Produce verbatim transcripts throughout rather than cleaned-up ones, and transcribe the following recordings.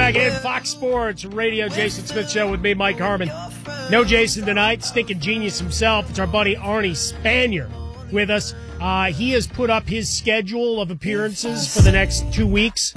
back in. Fox Sports Radio, Jason Smith Show with me, Mike Harmon. No Jason tonight. Stinking genius himself. It's our buddy Arnie Spanier with us. Uh, he has put up his schedule of appearances for the next two weeks.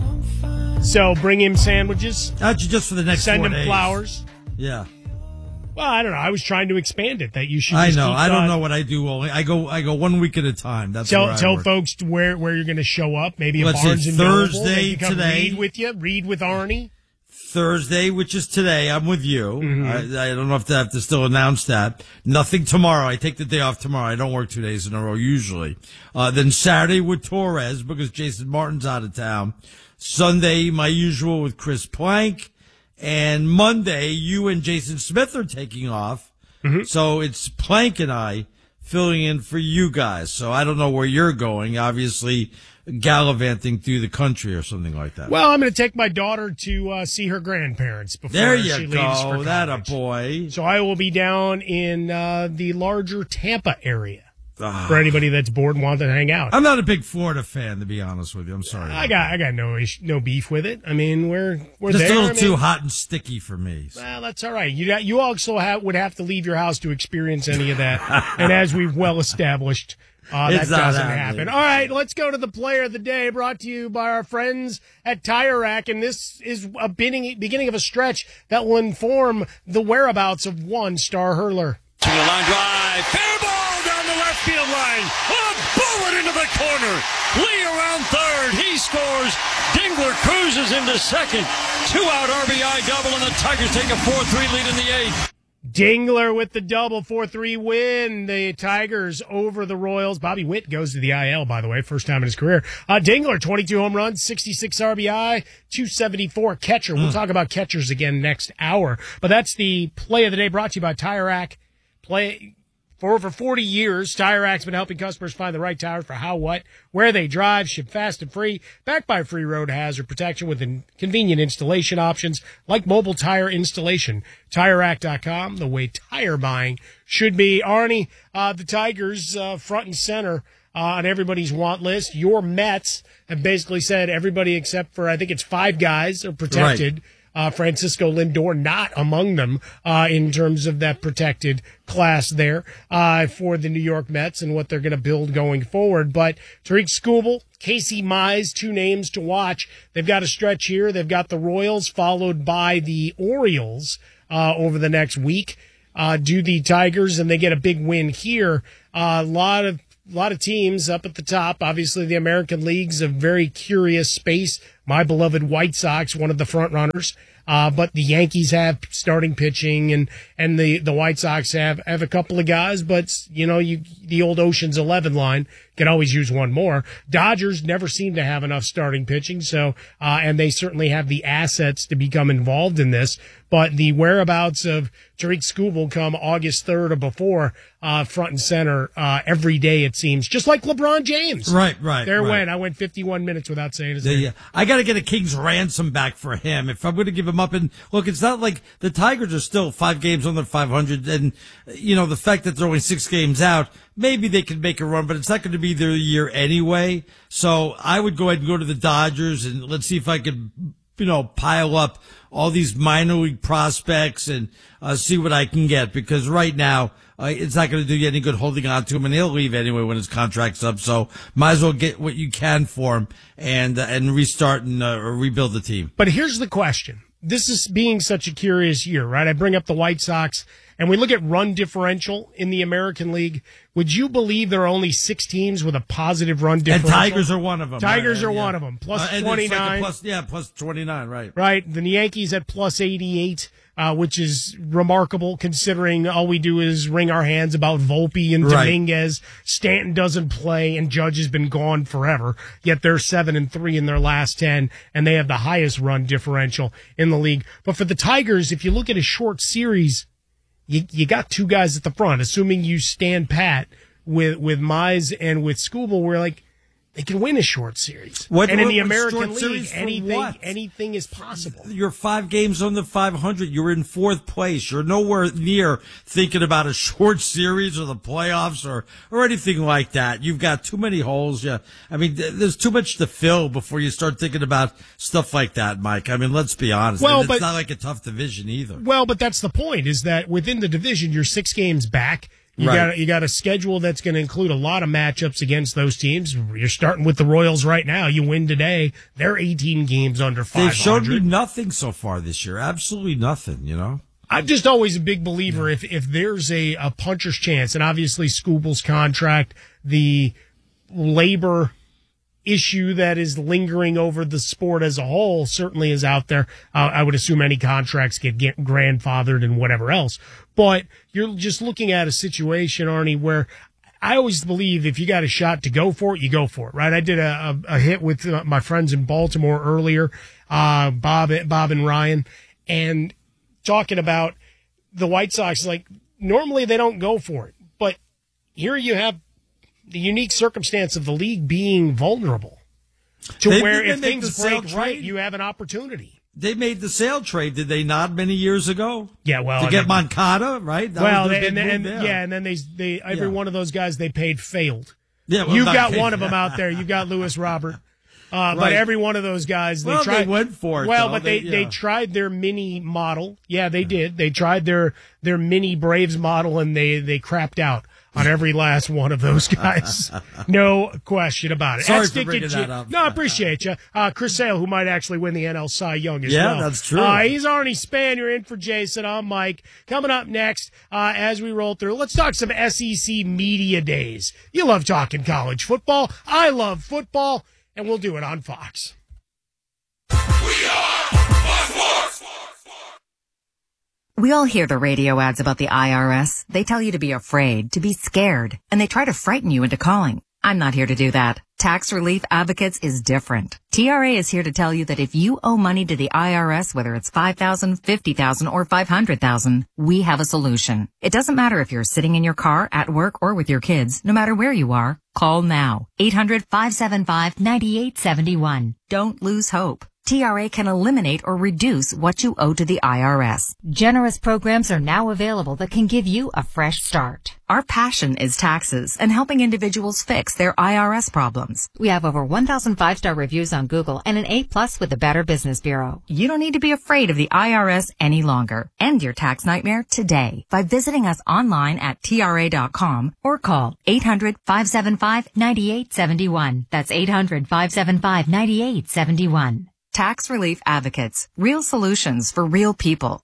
So bring him sandwiches. Actually, just for the next Send four him days. flowers. Yeah. Well, I don't know. I was trying to expand it. That you should. I Just know. keep, I don't uh, know what I do. Only I go. I go one week at a time. That's Tell where I tell work. folks where where you're going to show up. Maybe a Let's Barnes see, and Noble. Thursday They can come today. Read with you. Read with Arnie. Thursday, which is today, I'm with you. Mm-hmm. I, I don't know if I have to still announce that. Nothing tomorrow. I take the day off tomorrow. I don't work two days in a row usually. Uh, then Saturday with Torres because Jason Martin's out of town. Sunday, my usual with Chris Plank. And Monday, you and Jason Smith are taking off. Mm-hmm. So it's Plank and I filling in for you guys. So I don't know where you're going. Obviously, gallivanting through the country or something like that. Well, I'm going to take my daughter to uh, see her grandparents before there she you leaves go. for That a college. boy. So I will be down in uh, the larger Tampa area Ah. for anybody that's bored and wants to hang out. I'm not a big Florida fan, to be honest with you. I'm sorry. I got I got no ish, no beef with it. I mean, we're we're Just there. a little I mean, too hot and sticky for me. Well, that's all right. You got, you also have, would have to leave your house to experience any of that. And as we've well established, uh, that It's not doesn't happening. happen. All right, let's go to the player of the day, brought to you by our friends at Tire Rack. And this is a beginning, beginning of a stretch that will inform the whereabouts of one star hurler. To the line drive. Fair ball down the left field line. A bullet into the corner. Lee around third. He scores. Dingler cruises into second. Two out R B I double, and the Tigers take a four three lead in the eighth. Dingler with the double, four three win. The Tigers over the Royals. Bobby Witt goes to the I L, by the way, first time in his career. Uh, Dingler, twenty-two home runs, sixty-six R B I, two seventy-four catcher. We'll talk about catchers again next hour. But that's the play of the day brought to you by Tire Rack. Play for over forty years. Tire Rack's been helping customers find the right tires for how, what, where they drive, ship fast and free, backed by free road hazard protection with in- convenient installation options like mobile tire installation. Tire Rack dot com, the way tire buying should be. Arnie, uh, the Tigers, uh, front and center, uh, on everybody's want list. Your Mets have basically said everybody except for, I think it's five guys are protected. Right. Uh, Francisco Lindor not among them uh, in terms of that protected class there uh, for the New York Mets and what they're going to build going forward. But Tariq Skubal, Casey Mize, two names to watch. They've got a stretch here. They've got the Royals followed by the Orioles uh, over the next week. Uh, do the Tigers, and they get a big win here. Uh, a lot of A lot of teams up at the top. Obviously, the American League's a very curious space. My beloved White Sox, one of the front runners. Uh, but the Yankees have starting pitching, and, and the, the White Sox have, have a couple of guys, but, you know, you, the old Ocean's eleven line can always use one more. Dodgers never seem to have enough starting pitching, so, uh, and they certainly have the assets to become involved in this. But the whereabouts of Tariq Skubal come August third or before, uh, front and center, uh, every day, it seems. Just like LeBron James. Right, right. There right. went. I went fifty-one minutes without saying his name. Yeah, I got to get a king's ransom back for him. If I'm going to give him up, and look, it's not like the Tigers are still five games under five hundred, and you know the fact that they're only six games out, maybe they could make a run, but it's not going to be their year anyway. So I would go ahead and go to the Dodgers, and let's see if I could, you know, pile up all these minor league prospects and uh, see what I can get, because right now uh, it's not going to do you any good holding on to him, and he'll leave anyway when his contract's up. So might as well get what you can for him and uh, and restart and uh, or rebuild the team. But here's the question. This is being such a curious year, right? I bring up the White Sox, and we look at run differential in the American League. Would you believe there are only six teams with a positive run differential? And Tigers are one of them. Tigers right? are yeah. one of them. Plus Uh, and it's twenty-nine. Like a plus, yeah, plus twenty-nine, right. Right. Then the Yankees at plus eighty-eight, uh, which is remarkable considering all we do is wring our hands about Volpe and Right. Dominguez. Stanton doesn't play and Judge has been gone forever. Yet they're seven and three in their last ten, and they have the highest run differential in the league. But for the Tigers, if you look at a short series, you, you got two guys at the front, assuming you stand pat with, with Mize and with Skubal. We're like, They can win a short series. What, and in what, the what American short League, series for anything what? anything is possible. You're five games on the five hundred. You're in fourth place. You're nowhere near thinking about a short series or the playoffs or, or anything like that. You've got too many holes. Yeah. I mean, th- there's too much to fill before you start thinking about stuff like that, Mike. I mean, let's be honest. Well, it's but, not like a tough division either. Well, but that's the point, is that within the division, you're six games back. You Right. got you got a schedule that's going to include a lot of matchups against those teams. You're starting with the Royals right now. You win today, they're eighteen games under five hundred. They've showed me nothing so far this year. Absolutely nothing, you know? I'm just always a big believer if if there's a, a puncher's chance, and obviously Skubal's contract, the labor issue that is lingering over the sport as a whole certainly is out there. Uh, I would assume any contracts get, get grandfathered and whatever else. But you're just looking at a situation, Arnie, where I always believe if you got a shot to go for it, you go for it, right? I did a, a, a hit with uh, my friends in Baltimore earlier, uh, Bob, Bob and Ryan, and talking about the White Sox. Like, normally they don't go for it, but here you have the unique circumstance of the league being vulnerable to They- where they if make things the sale break right, trade. you have an opportunity. They made the sale trade, did they not, many years ago? Yeah, well, To and get then- Moncada, right? That well, was their and, big and, move and there. yeah, and then they they every Yeah. one of those guys they paid failed. Yeah, well, You've not got paid. one of them out there. You've got Lewis Robert. Uh, But Right. every one of those guys, they Well, they tried. went for it, Well, though. but they, They- they, yeah. tried their mini model. Yeah, they did. They tried their their mini Braves model, and they they crapped out on every last one of those guys. No question about it. Sorry That's for Dick bringing G- that up. No, I appreciate you. Uh, Chris Sale, who might actually win the N L Cy Young as Yeah, well. that's true. Uh, he's Arnie Span. You're in for Jason. I'm Mike. Coming up next, uh, as we roll through, let's talk some S E C media days. You love talking college football. I love football, and we'll do it on Fox. We all hear the radio ads about the I R S. They tell you to be afraid, to be scared, and they try to frighten you into calling. I'm not here to do that. Tax Relief Advocates is different. T R A is here to tell you that if you owe money to the I R S, whether it's five thousand dollars, fifty thousand dollars, or five hundred thousand dollars, we have a solution. It doesn't matter if you're sitting in your car, at work, or with your kids. No matter where you are, call now. eight hundred, five seven five, nine eight seven one. Don't lose hope. T R A can eliminate or reduce what you owe to the I R S. Generous programs are now available that can give you a fresh start. Our passion is taxes and helping individuals fix their I R S problems. We have over one thousand five-star reviews on Google and an A plus with the Better Business Bureau. You don't need to be afraid of the I R S any longer. End your tax nightmare today by visiting us online at T R A dot com or call eight hundred, five seven five, nine eight seven one. That's eight hundred, five seven five, nine eight seven one. Tax Relief Advocates. Real solutions for real people.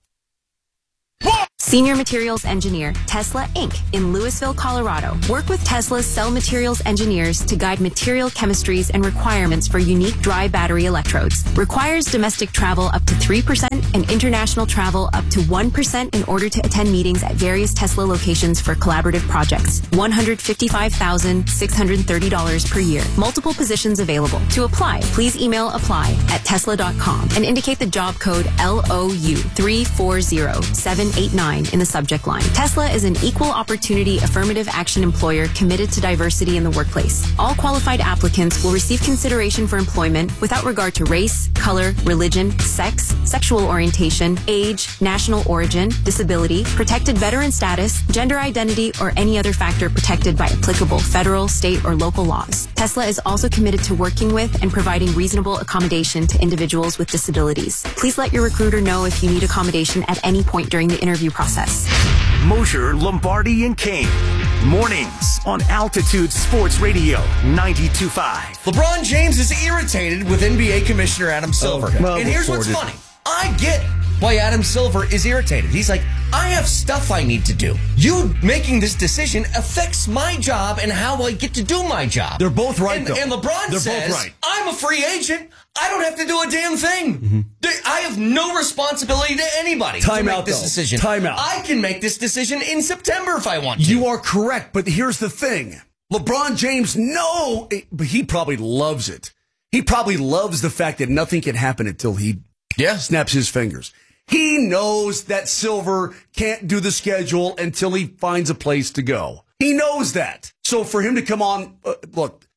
Senior Materials Engineer, Tesla Incorporated in Louisville, Colorado. Work with Tesla's cell materials engineers to guide material chemistries and requirements for unique dry battery electrodes. Requires domestic travel up to three percent and international travel up to one percent in order to attend meetings at various Tesla locations for collaborative projects. one hundred fifty-five thousand six hundred thirty dollars per year. Multiple positions available. To apply, please email apply at tesla dot com and indicate the job code L O U three four zero seven eight nine in the subject line. Tesla is an equal opportunity affirmative action employer committed to diversity in the workplace. All qualified applicants will receive consideration for employment without regard to race, color, religion, sex, sexual orientation, age, national origin, disability, protected veteran status, gender identity, or any other factor protected by applicable federal, state, or local laws. Tesla is also committed to working with and providing reasonable accommodation to individuals with disabilities. Please let your recruiter know if you need accommodation at any point during the interview process. Mosher, Lombardi, and Kane. Mornings on Altitude Sports Radio ninety-two point five. LeBron James is irritated with N B A Commissioner Adam Silver. Okay. Well, and here's what's reported. funny. I get why Adam Silver is irritated. He's like, I have stuff I need to do. You making this decision affects my job and how I get to do my job. They're both right, and, though. And LeBron They're says, both right. I'm a free agent. I don't have to do a damn thing. Mm-hmm. They- I have no responsibility to anybody Time to make out, this though. decision. Time out. I can make this decision in September if I want to. You are correct, but here's the thing. LeBron James, no, but he probably loves it. He probably loves the fact that nothing can happen until he Yeah. snaps his fingers. He knows that Silver can't do the schedule until he finds a place to go. He knows that. So for him to come on, uh, look,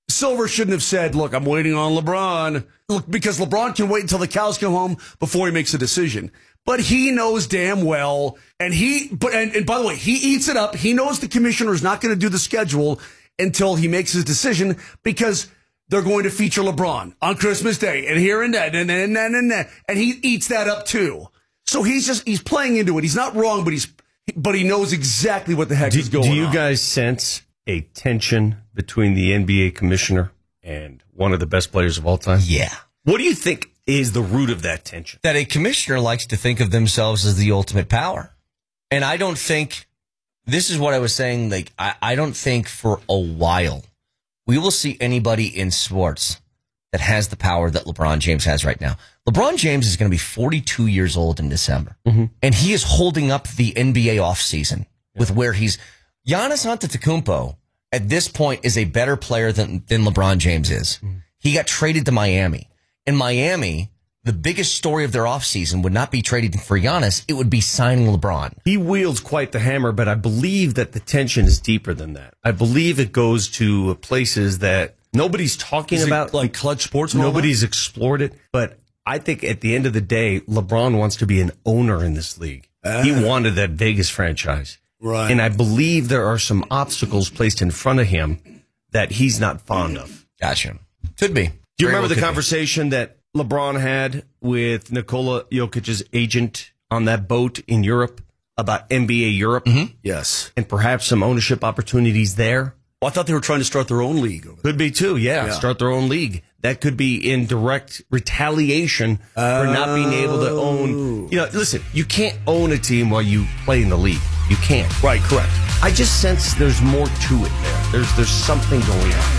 Silver shouldn't have said, look, I'm waiting on LeBron. Look, because LeBron can wait until the cows come home before he makes a decision. But he knows damn well, and he, but and, and by the way, he eats it up. He knows the commissioner is not going to do the schedule until he makes his decision because they're going to feature LeBron on Christmas Day and here and that and then and then and then, and he eats that up too. So he's just he's playing into it. He's not wrong, but he's but he knows exactly what the heck do, is going on. Do you guys sense a tension between the N B A commissioner and one of the best players of all time? Yeah. What do you think is the root of that tension? That a commissioner likes to think of themselves as the ultimate power. And I don't think, this is what I was saying, like, I, I don't think for a while we will see anybody in sports that has the power that LeBron James has right now. LeBron James is going to be forty-two years old in December. Mm-hmm. And he is holding up the N B A offseason yeah. with where he's, Giannis Antetokounmpo at this point is a better player than, than LeBron James is. Mm-hmm. He got traded to Miami. In Miami, the biggest story of their offseason would not be trading for Giannis. It would be signing LeBron. He wields quite the hammer, but I believe that the tension is deeper than that. I believe it goes to places that nobody's talking is about. Like Clutch Sports? Nobody's explored it. But I think at the end of the day, LeBron wants to be an owner in this league. Uh, he wanted that Vegas franchise. Right. And I believe there are some obstacles placed in front of him that he's not fond of. Gotcha. Could be. Do you Very remember well the conversation be. that LeBron had with Nikola Jokic's agent on that boat in Europe about N B A Europe? Mm-hmm. Yes. And perhaps some ownership opportunities there? Well, I thought they were trying to start their own league. Over there. Could be too, yeah, yeah. Start their own league. That could be in direct retaliation oh. for not being able to own. You know, listen, you can't own a team while you play in the league. You can't. Right, correct. I just sense there's more to it there. There's there's something going on.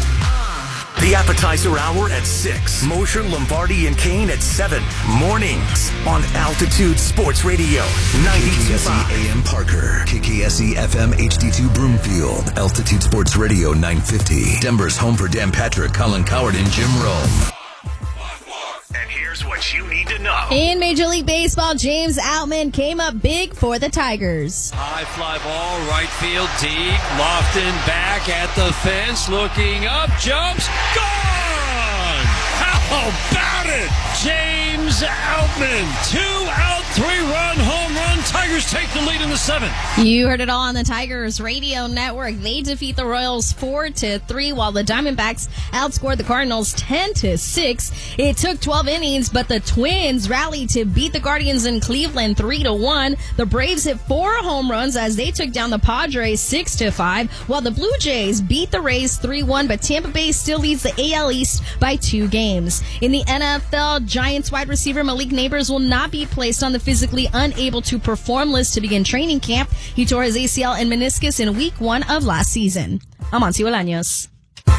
The Appetizer Hour at six. Mosher, Lombardi, and Kane at seven. Mornings on Altitude Sports Radio. ninety-two point five A M Parker. K K S E F M H D two Broomfield. Altitude Sports Radio nine fifty. Denver's home for Dan Patrick, Colin Coward, and Jim Rome. And here's what you need to know. In Major League Baseball, James Outman came up big for the Tigers. High fly ball, right field deep. Lofton back at the fence, looking up, jumps, gone! How about it? James Outman, two-out, three-run home run. Tigers take the lead in the seventh. You heard it all on the Tigers radio network. They defeat the Royals four to three, while the Diamondbacks outscored the Cardinals ten to six. It took twelve innings, but the Twins rallied to beat the Guardians in Cleveland three to one. The Braves hit four home runs as they took down the Padres six to five, while the Blue Jays beat the Rays three one, but Tampa Bay still leads the A L East by two games. In the N F L, Giants wide receiver Malik Nabers will not be placed on the physically unable to perform list to begin training camp. He tore his A C L and meniscus in week one of last season. I'm Monty Bolaños.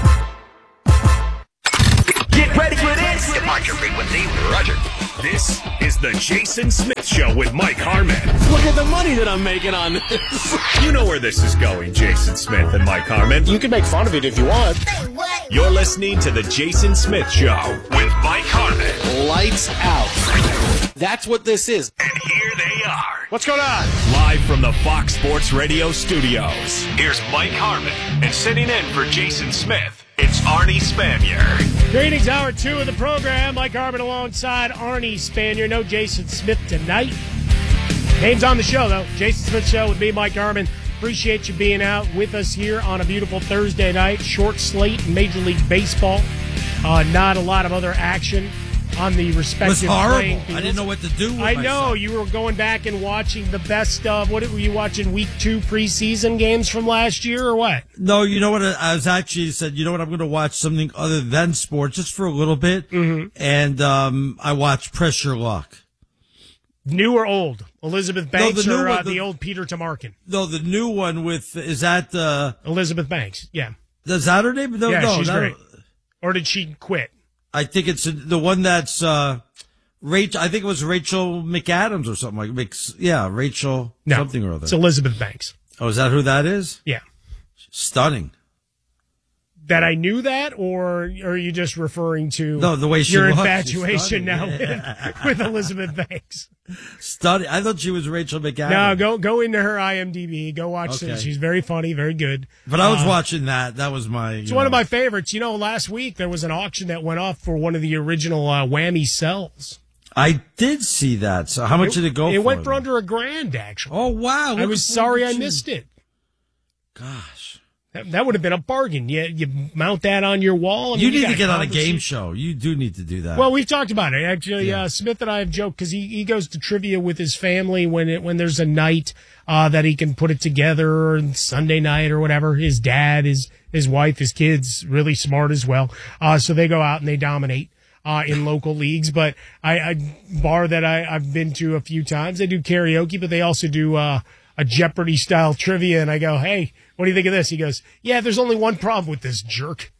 Get ready for this. Departure frequency, Roger. This is the Jason Smith Show with Mike Harmon. Look at the money that I'm making on this. You know where this is going, Jason Smith and Mike Harmon. You can make fun of it if you want. Say what? You're listening to the Jason Smith Show with Mike Harmon. Lights out. That's what this is. And here they are. What's going on? Live from the Fox Sports Radio studios. Here's Mike Harmon. And sitting in for Jason Smith, it's Arnie Spanier. Greetings, hour two of the program. Mike Harmon alongside Arnie Spanier. No Jason Smith tonight. Name's on the show, though. Jason Smith Show with me, Mike Harmon. Appreciate you being out with us here on a beautiful Thursday night. Short slate in Major League Baseball. Uh, not a lot of other action on the respective it was horrible. playing fields. I didn't know what to do with I myself. know. You were going back and watching the best of, what were you watching, week two preseason games from last year or what? No, you know what? I was actually said, you know what? I'm going to watch something other than sports just for a little bit. Mm-hmm. And um, I watched Pressure Luck. New or old? Elizabeth Banks no, the or one, uh, the, the old Peter Tamarkin? No, the new one with, is that uh, Elizabeth Banks, yeah. Is that her name? No, yeah, no, she's not, great. Or did she quit? I think it's the one that's uh, Rachel. I think it was Rachel McAdams or something like mix. Yeah, Rachel no, something or other. It's Elizabeth Banks. Oh, is that who that is? Yeah. Stunning. That I knew that, or are you just referring to No, the way she your looked. infatuation She's now stunning. with, with Elizabeth Banks? Study. I thought she was Rachel McAdams. No, go go into her IMDb. Go watch Okay. it. She's very funny, very good. But I was Uh, watching that. That was my. It's you one know, of my favorites. You know, last week there was an auction that went off for one of the original uh, Whammy cells. I did see that. So how much did it go It for? went for under a grand, actually. Oh, wow. I Look was at sorry I you. missed it. Gosh. That, that would have been a bargain. You, you mount that on your wall. I mean, You need got to get on a conversation. game show. You do need to do that. Well, we've talked about it. Actually, Yeah. uh, Smith and I have joked because he, he goes to trivia with his family when it, when there's a night uh, that he can put it together, or Sunday night or whatever. His dad, his his wife, his kids, really smart as well. Uh, so they go out and they dominate uh, in local leagues. But I, I bar that I, I've been to a few times. They do karaoke, but they also do uh, a Jeopardy style trivia. And I go, hey, what do you think of this? He goes, yeah, there's only one problem with this jerk.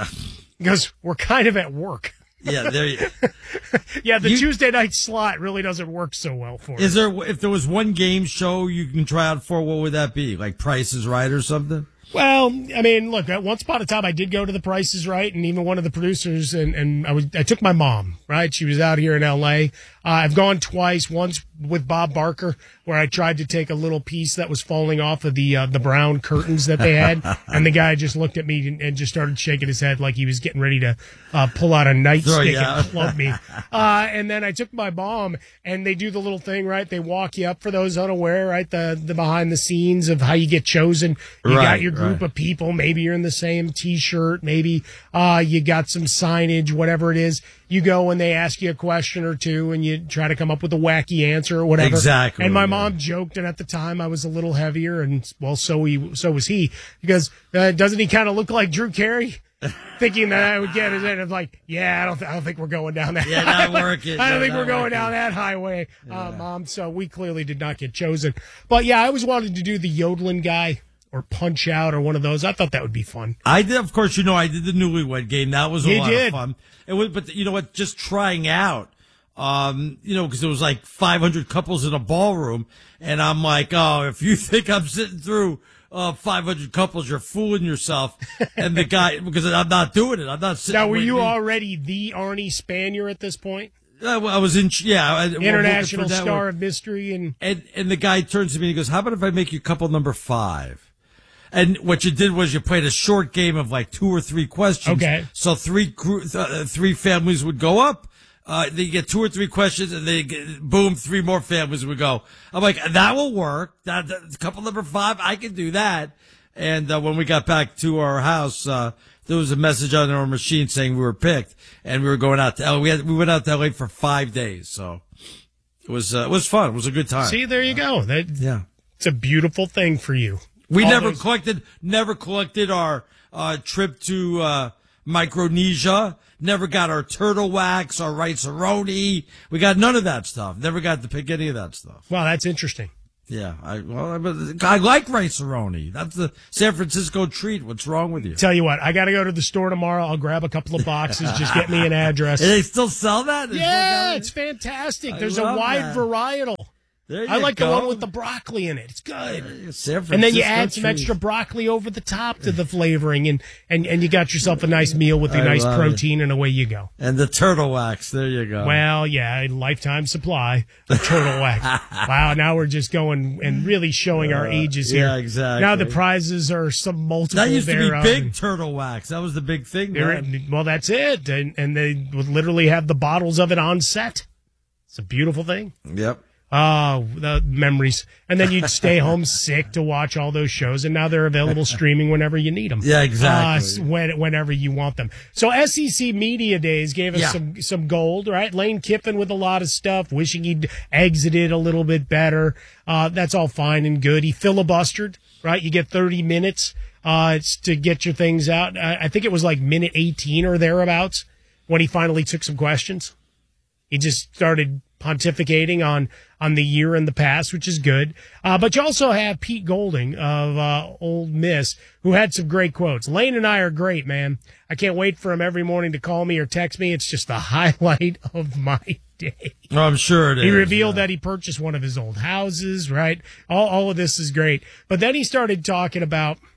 He goes, we're kind of at work. yeah, there. You, Yeah, the You- Tuesday night slot really doesn't work so well for is us. there? If there was one game show you can try out for, what would that be? Like Price is Right or something? Well, I mean, look, at once upon a time I did go to The Price is Right, and even one of the producers, and, and I was I took my mom, right? She was out here in L A. Uh, I've gone twice, once with Bob Barker, where I tried to take a little piece that was falling off of the uh, the brown curtains that they had, and the guy just looked at me and, and just started shaking his head like he was getting ready to uh, pull out a nightstick you out. and club me. Uh, and then I took my mom, and they do the little thing, right? They walk you up, for those unaware, right? The the behind the scenes of how you get chosen. You got Right, your group right. of people. Maybe you're in the same T-shirt. Maybe uh, you got some signage, whatever it is. You go and they ask you a question or two, and you try to come up with a wacky answer or whatever. Exactly, And my yeah. mom joked, and at the time I was a little heavier, and well, so he, so was he, because uh, doesn't he kind of look like Drew Carey? Thinking that I would get it, and I'm like, yeah, I don't, th- I don't think we're going down that. Yeah, not highway. working. I don't No, think not we're going working. down that highway, uh, Mom. So we clearly did not get chosen. But yeah, I always wanted to do the yodeling guy or Punch Out or one of those. I thought that would be fun. I did, of course. You know, I did the Newlywed Game. That was a You lot did. of fun. It was, but you know what? Just trying out. Um, you know, because there was like five hundred couples in a ballroom, and I'm like, oh, if you think I'm sitting through uh, five hundred couples, you're fooling yourself. And the guy, because I'm not doing it. I'm not sitting. Now, were with you me. already the Arnie Spanier at this point? I, I was in, yeah, I- we're International looking for star network. of mystery, and And and the guy turns to me and he goes, "How about if I make you couple number five?" And what you did was you played a short game of like two or three questions. Okay. So three group, uh, three families would go up. Uh, they get two or three questions, and they get, boom, three more families would go. I'm like, that will work. That, that couple number five, I can do that. And uh, when we got back to our house, uh, there was a message on our machine saying we were picked, and we were going out to L A. We had, we went out to L A for five days, so it was uh, it was fun. It was a good time. see, there you go. That Yeah. it's a beautiful thing for you. We All never those- collected, never collected our uh, trip to uh, Micronesia. Never got our turtle wax, our rice-a-roni. We got none of that stuff. Never got to pick any of that stuff. Wow, that's interesting. Yeah, I well, I, I like rice-a-roni. That's the San Francisco treat. What's wrong with you? Tell you what, I got to go to the store tomorrow. I'll grab a couple of boxes. Just get me an address. Do they still sell that? They still Yeah, got it? it's fantastic. I There's a love wide that. varietal. There I you like go. the one with the broccoli in it. It's good. San And then you Francisco add some treat. extra broccoli over the top to the flavoring, and, and, and you got yourself a nice meal with a I nice love protein, and away you go. And the turtle wax. There you go. Well, yeah, a lifetime supply of turtle wax. Wow, now we're just going and really showing our ages here. yeah, exactly. Now the prizes are some multiple. that used to be thereof, big and turtle wax. That was the big thing. they're- then. Well, that's it, and and they would literally have the bottles of it on set. It's a beautiful thing. Yep. Oh, the memories. And then you'd stay home sick to watch all those shows, and now they're available streaming whenever you need them. Yeah, exactly. Uh, when, whenever you want them. So S E C Media Days gave us Yeah. some some gold, right? Lane Kiffin with a lot of stuff, wishing he'd exited a little bit better. Uh, that's all fine and good. He filibustered, right? You get thirty minutes uh, it's to get your things out. I, I think it was like minute eighteen or thereabouts when he finally took some questions. He just started pontificating on on the year in the past, which is good. Uh, but you also have Pete Golding of uh, Old Miss, who had some great quotes. Lane and I are great, man. I can't wait for him every morning to call me or text me. It's just the highlight of my day. Oh, I'm sure it is. He revealed yeah. that he purchased one of his old houses, right? All, all of this is great. But then he started talking about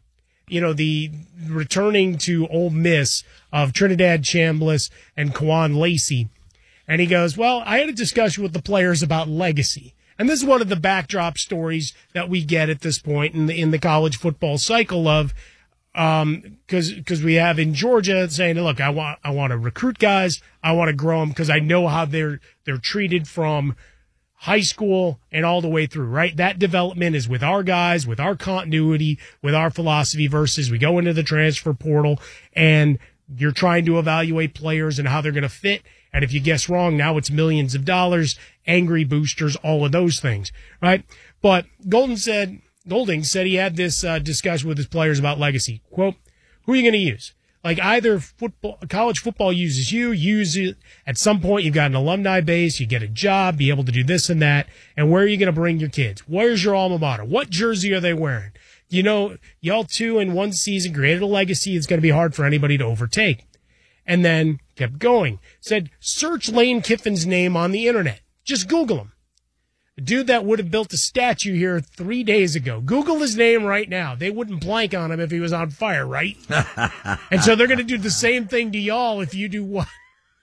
you know, the returning to Ole Miss of Trinidad Chambliss and Kwan Lacey. And he goes, well, I had a discussion with the players about legacy. And this is one of the backdrop stories that we get at this point in the, in the college football cycle of, um, cause, cause we have in Georgia saying, look, I want, I want to recruit guys. I want to grow them because I know how they're, they're treated from high school and all the way through, right? That development is with our guys, with our continuity, with our philosophy versus we go into the transfer portal and you're trying to evaluate players and how they're going to fit. And if you guess wrong, now it's millions of dollars, angry boosters, all of those things, right? But Golden said, Golding said he had this uh, discussion with his players about legacy. Quote, who are you going to use? Like either football, college football uses you, use it at some point. You've got an alumni base, you get a job, be able to do this and that. And where are you going to bring your kids? Where's your alma mater? What jersey are they wearing? You know, y'all two in one season created a legacy. It's going to be hard for anybody to overtake. And then kept going. Said, search Lane Kiffin's name on the internet. Just Google him. A dude that would have built a statue here three days ago. Google his name right now. They wouldn't blank on him if he was on fire, right? And so they're going to do the same thing to y'all if you do what?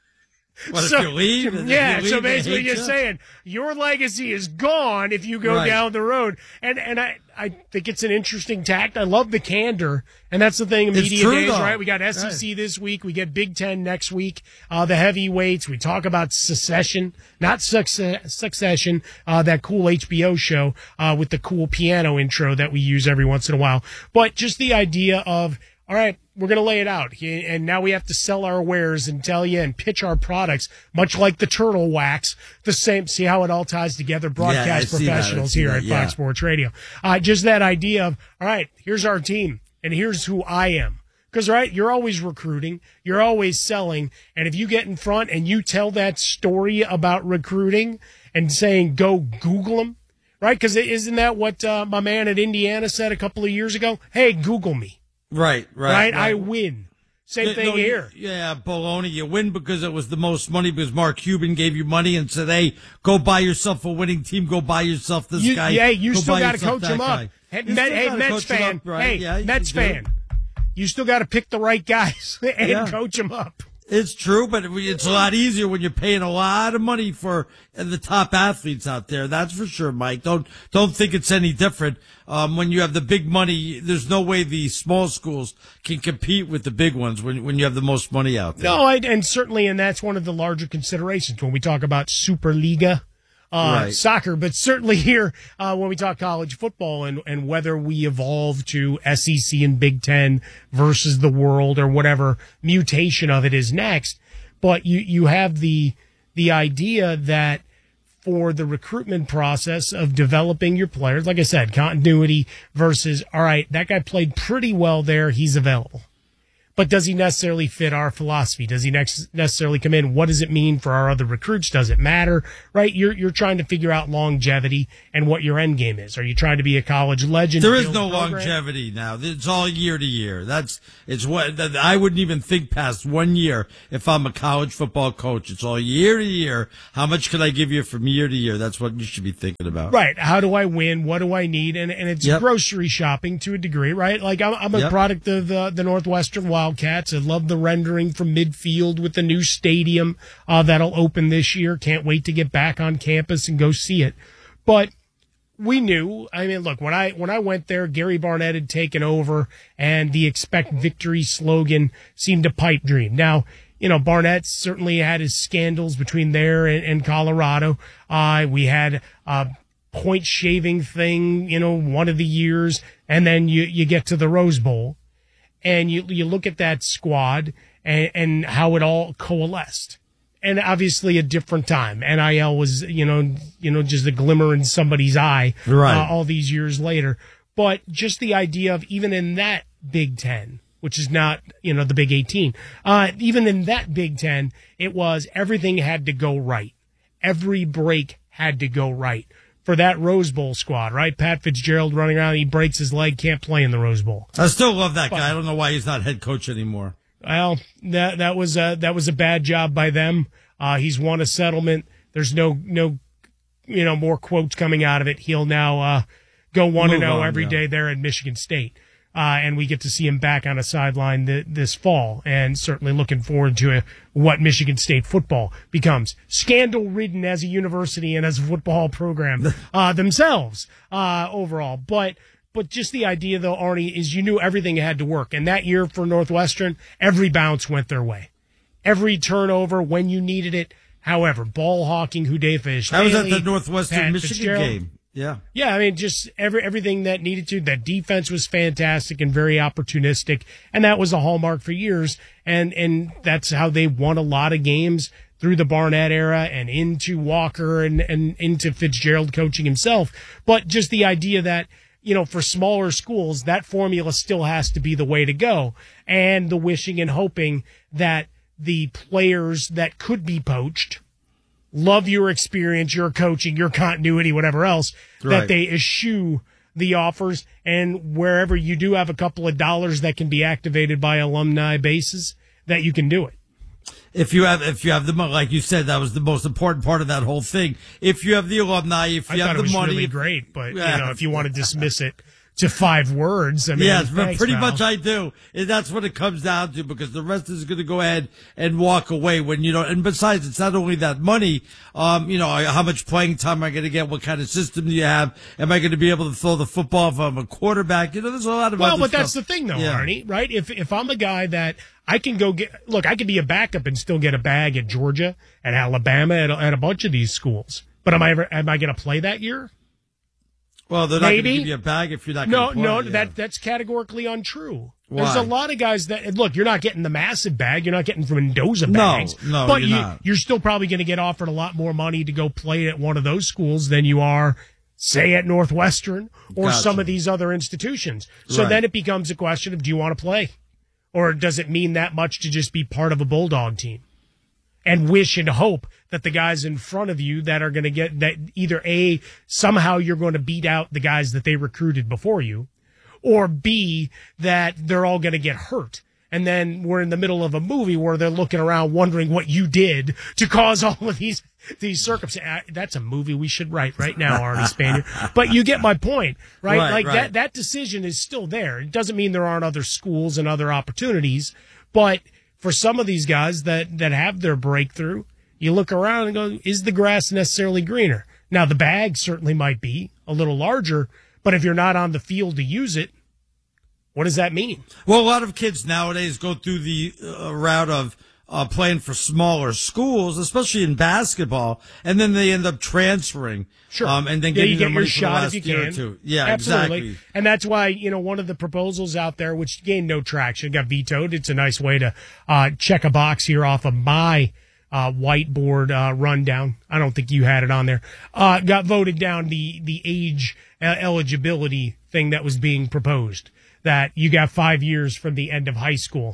What so, if you leave? Yeah, you leave, so basically you're you? saying your legacy is gone if you go right. down the road. And and I, I think it's an interesting tact. I love the candor. And that's the thing in media true, days, though. right? We got S E C right. this week. We get Big Ten next week. Uh, the heavyweights. We talk about secession, not success, succession, uh, that cool H B O show uh, with the cool piano intro that we use every once in a while. But just the idea of, all right, we're going to lay it out. And now we have to sell our wares and tell you and pitch our products, much like the turtle wax, the same. See how it all ties together? Broadcast yeah, professionals here that, at yeah. Fox Sports Radio. Uh, just that idea of, all right, here's our team and here's who I am. Because, right, you're always recruiting. You're always selling. And if you get in front and you tell that story about recruiting and saying, go Google them, right? Because isn't that what uh, my man at Indiana said a couple of years ago? Hey, Google me. Right, right, right. right. I win. Same no, thing no, here. Yeah, baloney. You win because it was the most money because Mark Cuban gave you money and said, hey, go buy yourself a winning team. Go buy yourself this you, guy. Yeah, you go still got to coach him up. Hey, Met, hey Mets fan. Up, right? Hey, yeah, Mets fan. You still got to pick the right guys and yeah. coach them up. It's true, but it's a lot easier when you're paying a lot of money for the top athletes out there. That's for sure, Mike. Don't don't think it's any different. Um, when you have the big money, there's no way the small schools can compete with the big ones when when you have the most money out there. No, I, and certainly, and that's one of the larger considerations when we talk about Superliga uh, right. soccer. But certainly here, uh, when we talk college football and and whether we evolve to S E C and Big Ten versus the world or whatever mutation of it is next, but you you have the the idea that for the recruitment process of developing your players, like I said, continuity versus, all right, that guy played pretty well there, he's available. But does he necessarily fit our philosophy? Does he next necessarily come in? What does it mean for our other recruits? Does it matter? Right? You're you're trying to figure out longevity and what your end game is. Are you trying to be a college legend? There is no longevity now. It's all year to year. That's it's what I wouldn't even think past one year if I'm a college football coach. It's all year to year. How much can I give you from year to year? That's what you should be thinking about. Right. How do I win? What do I need? And and it's yep. grocery shopping to a degree, right? Like I'm, I'm a yep. product of uh, the Northwestern Wild Wildcats. I love the rendering from midfield with the new stadium uh, that'll open this year. Can't wait to get back on campus and go see it. But we knew, I mean, look, when I when I went there, Gary Barnett had taken over, and the expect victory slogan seemed a pipe dream. Now, you know, Barnett certainly had his scandals between there and, and Colorado. Uh, we had a point shaving thing, you know, one of the years, and then you, you get to the Rose Bowl. And you you look at that squad and, and how it all coalesced, and obviously a different time. N I L was you know you know just a glimmer in somebody's eye, right. uh, all these years later. But just the idea of even in that Big Ten, which is not you know the Big eighteen, uh, even in that Big Ten, it was everything had to go right. Every break had to go right. For that Rose Bowl squad, right? Pat Fitzgerald running around, he breaks his leg, can't play in the Rose Bowl. I still love that but, guy. I don't know why he's not head coach anymore. Well, that that was a, that was a bad job by them. Uh, he's won a settlement. There's no no you know more quotes coming out of it. He'll now uh, go one and zero every yeah. day there at Michigan State. Uh, and we get to see him back on a sideline th- this fall, and certainly looking forward to uh, what Michigan State football becomes. Scandal-ridden as a university and as a football program uh, themselves uh, overall. But but just the idea, though, Arnie, is you knew everything had to work. And that year for Northwestern, every bounce went their way. Every turnover when you needed it. However, ball hawking, Hudayfa That was at the Northwestern Michigan game. Yeah. Yeah, I mean, just every everything that needed to. That defense was fantastic and very opportunistic, and that was a hallmark for years. And and that's how they won a lot of games through the Barnett era and into Walker and, and into Fitzgerald coaching himself. But just the idea that, you know, for smaller schools, that formula still has to be the way to go. And the wishing and hoping that the players that could be poached love your experience, your coaching, your continuity, whatever else, right, that they eschew the offers. And wherever you do have a couple of dollars that can be activated by alumni bases, that you can do it. If you have, if you have the money, like you said, that was the most important part of that whole thing. If you have the alumni, if you I have thought the it was money, really if, great, but yeah. you know, if you want to dismiss it to five words, I mean, yes, but thanks, pretty pal. much I do. And that's what it comes down to, because the rest is going to go ahead and walk away when you know. And besides, it's not only that money. Um, you know, how much playing time am I going to get? What kind of system do you have? Am I going to be able to throw the football if I'm a quarterback? You know, there's a lot of well, other but stuff. that's the thing, though, yeah. Arnie. Right? If if I'm a guy that I can go get, look, I could be a backup and still get a bag at Georgia, at Alabama, at, at a bunch of these schools. But am I ever am I going to play that year? Well, they're not going to Maybe. give you a bag if you're not No, going to play. no, yeah. that that's categorically untrue. Why? There's a lot of guys that and look. You're not getting the massive bag. You're not getting from Mendoza No, bags. no, but you're you, not. you're still probably going to get offered a lot more money to go play at one of those schools than you are, say, at Northwestern or Gotcha. some of these other institutions. So Right. then it becomes a question of, do you want to play, or does it mean that much to just be part of a Bulldog team and wish and hope that the guys in front of you that are going to get that either A, somehow you're going to beat out the guys that they recruited before you, or B, that they're all going to get hurt. And then we're in the middle of a movie where they're looking around wondering what you did to cause all of these, these circumstances. That's a movie we should write right now, Artie Spanier. But you get my point, right? Right, like right. that, that decision is still there. It doesn't mean there aren't other schools and other opportunities, but for some of these guys that, that have their breakthrough, you look around and go, is the grass necessarily greener? Now, the bag certainly might be a little larger, but if you're not on the field to use it, what does that mean? Well, a lot of kids nowadays go through the uh, route of uh, playing for smaller schools, especially in basketball, and then they end up transferring. Sure. Um, and then Yeah, getting you their get your money for the shot last if you year can. or two. Yeah, Absolutely. exactly. And that's why, you know, one of the proposals out there, which gained no traction, got vetoed. It's a nice way to uh, check a box here off of my uh, whiteboard uh, rundown. I don't think you had it on there. Uh, got voted down the, the age uh, eligibility thing that was being proposed, that you got five years from the end of high school,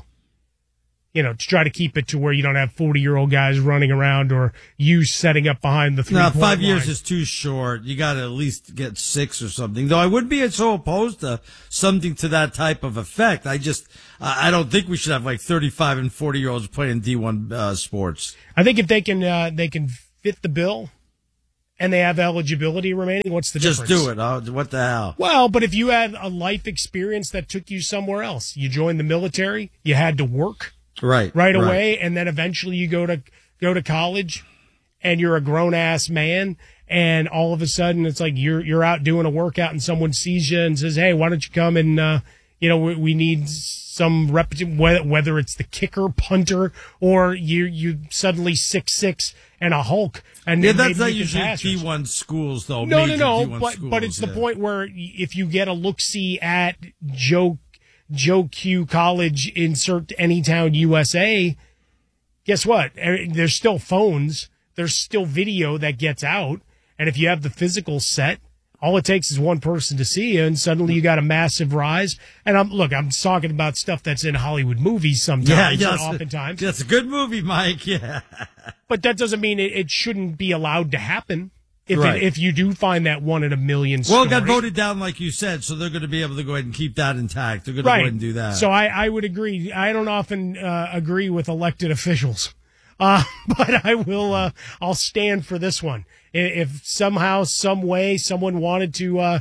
you know, to try to keep it to where you don't have forty-year-old guys running around or you setting up behind the three-point No, five line. years is too short. You got to at least get six or something. Though I wouldn't be so opposed to something to that type of effect. I just, uh, I don't think we should have like thirty-five and forty year olds playing D one uh, sports. I think if they can, uh, they can fit the bill and they have eligibility remaining, what's the Just difference? do it. Uh, what the hell? Well, but if you had a life experience that took you somewhere else, you joined the military, you had to work Right. right away, and then eventually you go to go to college, and you're a grown ass man, and all of a sudden it's like you're you're out doing a workout, and someone sees you and says, "Hey, why don't you come and uh, you know we, we need some rep, whether it's the kicker, punter, or you you suddenly six six and a Hulk." And Yeah, then that's maybe not you can usually pass D us. one schools, though. No, no, major no. D one But schools, but it's the yeah. point where if you get a look see at Joe Joe Q College, insert any town U S A, guess what? Eh, There's still phones. There's still video that gets out. And if you have the physical set, all it takes is one person to see you, and suddenly you got a massive rise. And I'm look, I'm talking about stuff that's in Hollywood movies sometimes, Yeah, and yes. oftentimes. That's a good movie, Mike. Yeah. But that doesn't mean it, it shouldn't be allowed to happen. If Right. it, if you do find that one in a million Well, story. it got voted down, like you said, so they're going to be able to go ahead and keep that intact. They're going to Right. go ahead and do that. So I, I would agree. I don't often uh, agree with elected officials, uh, but I will. Uh, I'll stand for this one. I- If somehow, some way, someone wanted to uh,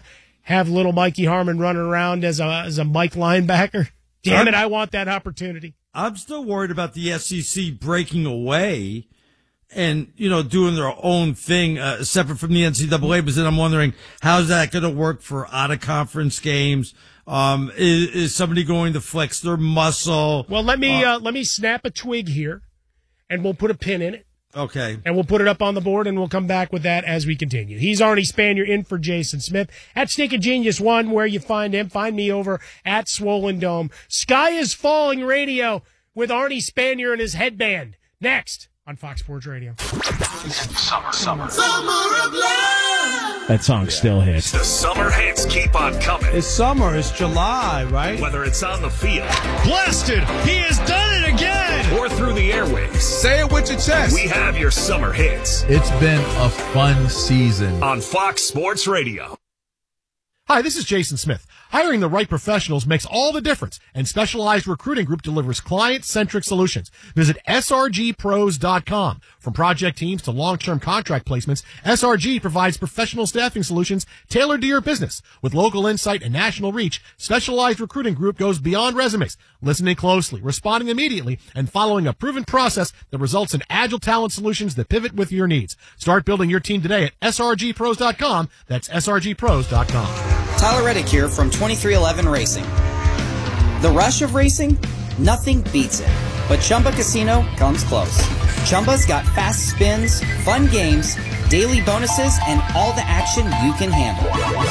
have little Mikey Harmon running around as a as a Mike linebacker. Damn it, I want that opportunity. I'm still worried about the S E C breaking away and, you know, doing their own thing, uh, separate from the N C double A. But then I'm wondering, how's that going to work for out-of-conference games? Um, is, is somebody going to flex their muscle? Well, let me uh, uh, let me snap a twig here, and we'll put a pin in it. Okay. And we'll put it up on the board, and we'll come back with that as we continue. He's Arnie Spanier in for Jason Smith at Stinkin' Genius One, where you find him. Find me over at Swollen Dome. Sky is Falling Radio with Arnie Spanier and his headband. Next on Fox Sports Radio. Summer, summer. Summer of love. That song still hits. The summer hits keep on coming. It's summer. It's July, right? Whether it's on the field. Blasted! He has done it again! Or through the airwaves. Say it with your chest. We have your summer hits. It's been a fun season. On Fox Sports Radio. Hi, this is Jason Smith. Hiring the right professionals makes all the difference, and Specialized Recruiting Group delivers client-centric solutions. Visit S R G pros dot com. From project teams to long-term contract placements, S R G provides professional staffing solutions tailored to your business. With local insight and national reach, Specialized Recruiting Group goes beyond resumes, listening closely, responding immediately, and following a proven process that results in agile talent solutions that pivot with your needs. Start building your team today at S R G pros dot com. That's S R G pros dot com. Tyler Reddick here from twenty-three eleven Racing. The rush of racing? Nothing beats it. But Chumba Casino comes close. Chumba's got fast spins, fun games, daily bonuses, and all the action you can handle.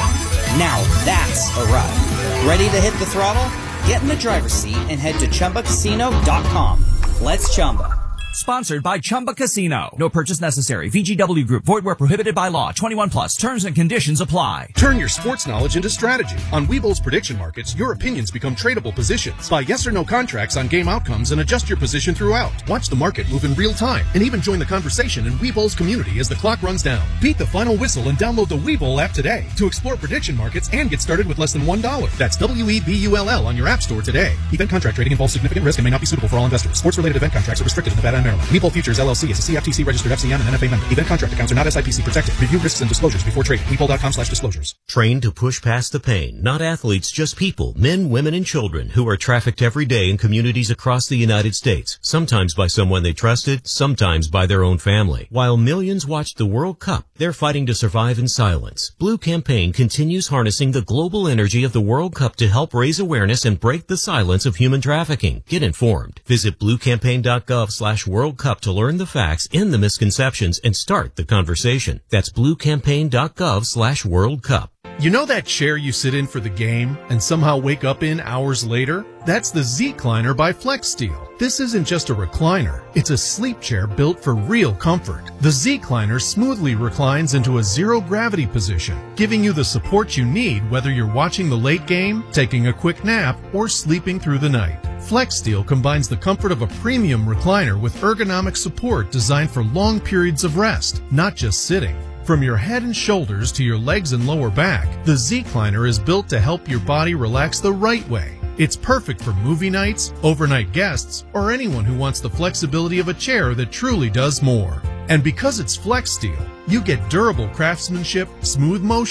Now that's a ride. Ready to hit the throttle? Get in the driver's seat and head to Chumba Casino dot com. Let's Chumba. Sponsored by Chumba Casino. No purchase necessary. V G W Group. Void where prohibited by law. twenty-one plus. Terms and conditions apply. Turn your sports knowledge into strategy. On Webull's prediction markets, your opinions become tradable positions. Buy yes or no contracts on game outcomes and adjust your position throughout. Watch the market move in real time and even join the conversation in Webull's community as the clock runs down. Beat the final whistle and download the Webull app today to explore prediction markets and get started with less than one dollar. That's W E B U L L on your app store today. Event contract trading involves significant risk and may not be suitable for all investors. Sports-related event contracts are restricted in Nevada and Maryland. Webull Futures L L C is a C F T C registered F C M and N F A member. Event contract accounts are not S I P C protected. Review risks and disclosures before trading. Webull dot com slash disclosures. Trained to push past the pain. Not athletes, just people. Men, women, and children who are trafficked every day in communities across the United States. Sometimes by someone they trusted, sometimes by their own family. While millions watched the World Cup, they're fighting to survive in silence. Blue Campaign continues harnessing the global energy of the World Cup to help raise awareness and break the silence of human trafficking. Get informed. Visit blue campaign dot gov slash World Cup to learn the facts and the misconceptions and start the conversation. That's blue campaign dot gov slash World Cup. You know that chair you sit in for the game and somehow wake up in hours later? That's the Z-Cliner by FlexSteel. This isn't just a recliner. It's a sleep chair built for real comfort. The Z-Cliner smoothly reclines into a zero-gravity position, giving you the support you need whether you're watching the late game, taking a quick nap, or sleeping through the night. FlexSteel combines the comfort of a premium recliner with ergonomic support designed for long periods of rest, not just sitting. From your head and shoulders to your legs and lower back, the Z-Cliner is built to help your body relax the right way. It's perfect for movie nights, overnight guests, or anyone who wants the flexibility of a chair that truly does more. And because it's FlexSteel, you get durable craftsmanship, smooth motion,